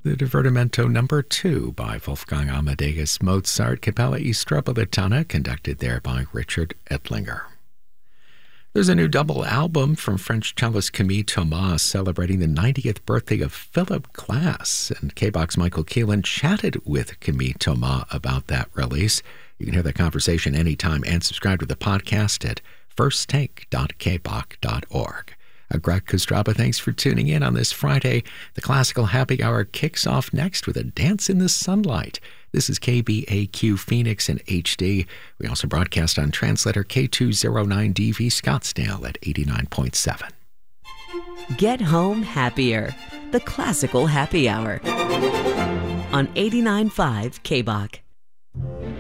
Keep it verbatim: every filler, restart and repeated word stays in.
The Divertimento number two by Wolfgang Amadeus Mozart, Capella e Stropolitana, conducted there by Richard Ettlinger. There's a new double album from French cellist Camille Thomas celebrating the ninetieth birthday of Philip Glass, and K-Box Michael Keelan chatted with Camille Thomas about that release. You can hear that conversation anytime and subscribe to the podcast at first take dot k box dot org. Uh, Greg Kostraba, thanks for tuning in on this Friday. The Classical Happy Hour kicks off next with a Dance in the Sunlight. This is K B A Q Phoenix in H D. We also broadcast on translator K two oh nine D V Scottsdale at eighty-nine point seven. Get home happier. The Classical Happy Hour on eighty-nine point five K B O C.